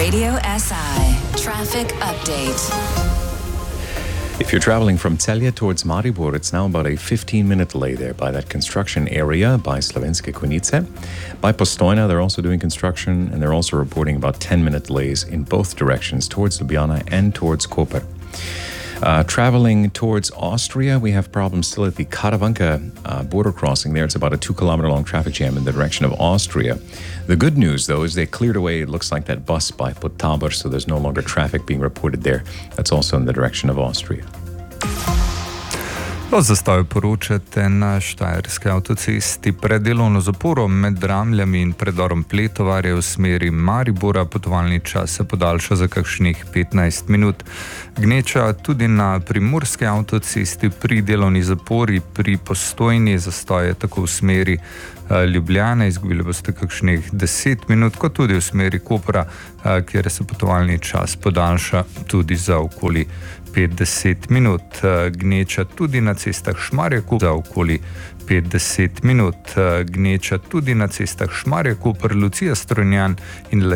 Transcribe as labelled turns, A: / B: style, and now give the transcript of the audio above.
A: Radio SI Traffic Update.
B: If you're traveling from Celje towards Maribor, it's now about a 15-minute delay there by that construction area by Slovenske Konjice. By Postojna, they're also doing construction, and they're also reporting about 10-minute delays in both directions towards Ljubljana and towards Koper. Traveling towards Austria, we have problems still at the Karavanka border crossing there. It's about a 2-kilometer long traffic jam in the direction of Austria. The good news, though, is they cleared away, it looks like, that bus by Podtabor, so there's no longer traffic being reported there. That's also in the direction of Austria.
C: O zastoju poročate na Štajerski avtocesti. Pred delovno zaporo med Dramljami in predorom Pletovarja v smeri Maribora potovalni čas se podaljša za kakšnih 15 minut. Gneča tudi na Primorski avtocesti pri delovni zapori pri Postojni, zastoje tako v smeri Ljubljane, izgubili boste kakšnih 10 minut, kot tudi v smeri Kopra, kjer se potovalni čas podaljša tudi za okoli 50 minut. Gneča tudi na cestah Šmarje-Koper za okoli 50 minut. Gneča tudi na cestah Šmarje-Koper, Lucija Strunjan in